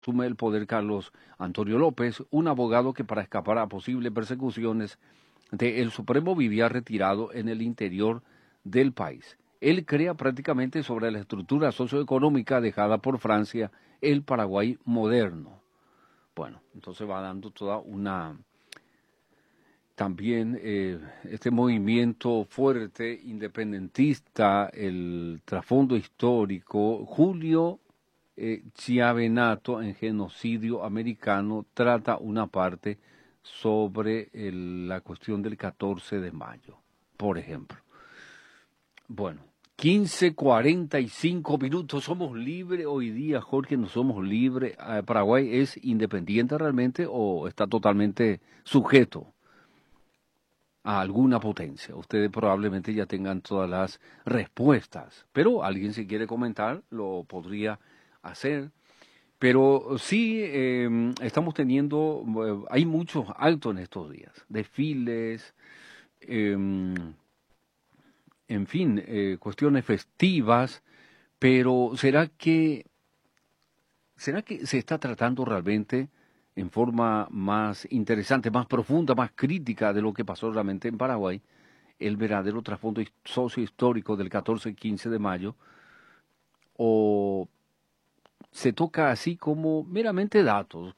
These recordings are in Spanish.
asume el poder Carlos Antonio López, un abogado que para escapar a posibles persecuciones del Supremo vivía retirado en el interior del país. Él crea prácticamente sobre la estructura socioeconómica dejada por Francia, el Paraguay moderno. Bueno, entonces va dando toda una... También este movimiento fuerte, independentista, el trasfondo histórico, Julio Chiavenato en Genocidio Americano trata una parte sobre la cuestión del 14 de mayo, por ejemplo. Bueno, 15:45 somos libres hoy día, Jorge, no somos libres. ¿Paraguay es independiente realmente o está totalmente sujeto a alguna potencia? Ustedes probablemente ya tengan todas las respuestas, pero alguien si quiere comentar lo podría hacer. Pero sí estamos teniendo, hay muchos actos en estos días, desfiles, en fin, cuestiones festivas, pero ¿será que se está tratando realmente en forma más interesante, más profunda, más crítica de lo que pasó realmente en Paraguay, el verdadero trasfondo sociohistórico del 14 y 15 de mayo, o se toca así como meramente datos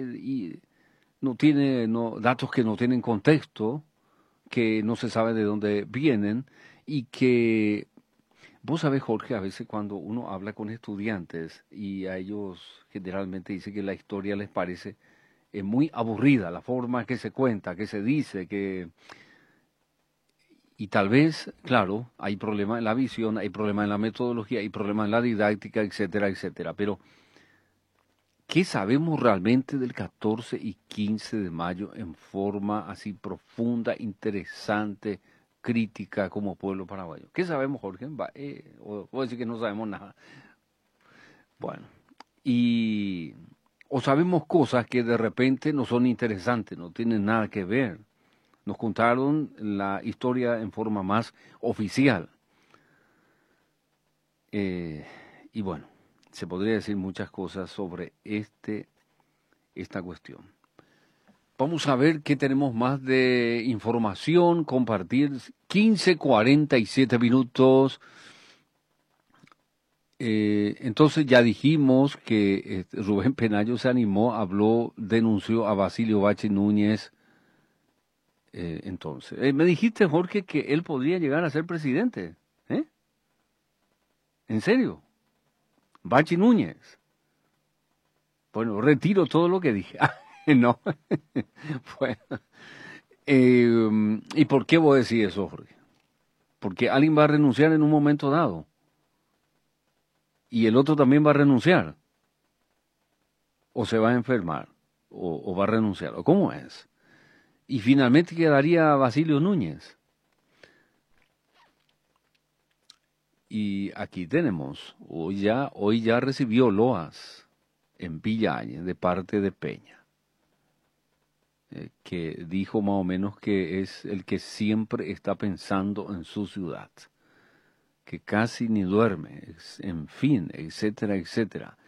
datos que no tienen contexto, que no se sabe de dónde vienen y que vos sabés, Jorge, a veces cuando uno habla con estudiantes y a ellos generalmente dice que la historia les parece muy aburrida, la forma que se cuenta, que se dice, y tal vez, claro, hay problemas en la visión, hay problemas en la metodología, hay problemas en la didáctica, etcétera, etcétera. Pero, ¿qué sabemos realmente del 14 y 15 de mayo en forma así profunda, interesante, crítica como pueblo paraguayo? ¿Qué sabemos, Jorge? O decir que no sabemos nada. Bueno, y o sabemos cosas que de repente no son interesantes, no tienen nada que ver. Nos contaron la historia en forma más oficial. Y bueno, se podría decir muchas cosas sobre esta cuestión. Vamos a ver qué tenemos más de información, compartir 15:47. Entonces ya dijimos que Rubén Penayo se animó, habló, denunció a Basilio Bachi Núñez. Entonces, me dijiste, Jorge, que él podría llegar a ser presidente. ¿Eh? ¿En serio? Bachi Núñez. Bueno, retiro todo lo que dije. No. Bueno. ¿Y por qué vos decís eso, Jorge? Porque alguien va a renunciar en un momento dado. Y el otro también va a renunciar. O se va a enfermar. O va a renunciar. ¿O cómo es? Y finalmente quedaría Basilio Núñez. Y aquí tenemos, hoy ya recibió loas en Villa Áñez de parte de Peña, que dijo más o menos que es el que siempre está pensando en su ciudad, que casi ni duerme, en fin, etcétera, etcétera.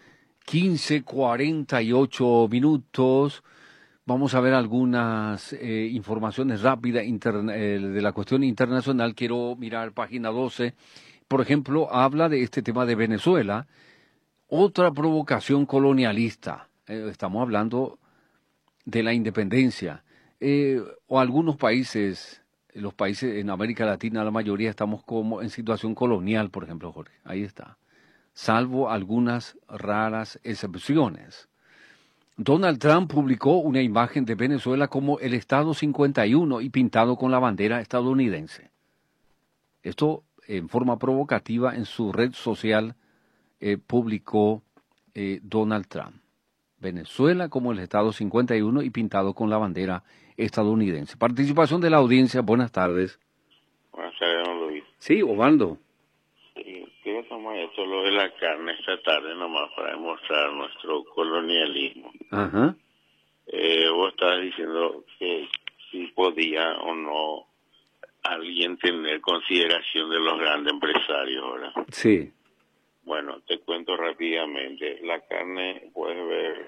15:48. Vamos a ver algunas informaciones rápidas de la cuestión internacional. Quiero mirar página 12. Por ejemplo, habla de este tema de Venezuela, otra provocación colonialista. Estamos hablando de la independencia. O algunos países, los países en América Latina, la mayoría estamos como en situación colonial, por ejemplo, Jorge. Ahí está. Salvo algunas raras excepciones. Donald Trump publicó una imagen de Venezuela como el Estado 51 y pintado con la bandera estadounidense. Esto en forma provocativa en su red social publicó Donald Trump. Venezuela como el Estado 51 y pintado con la bandera estadounidense. Participación de la audiencia, buenas tardes. Buenas tardes, don Luis. Sí, Osvaldo. Sí, quiero tomar esto, lo de la carne, esta tarde nomás para demostrar nuestro colonialismo. Ajá. Vos estabas diciendo que si podía o no alguien tener consideración de los grandes empresarios, ¿verdad? Sí. Bueno, te cuento rápidamente. La carne, puedes ver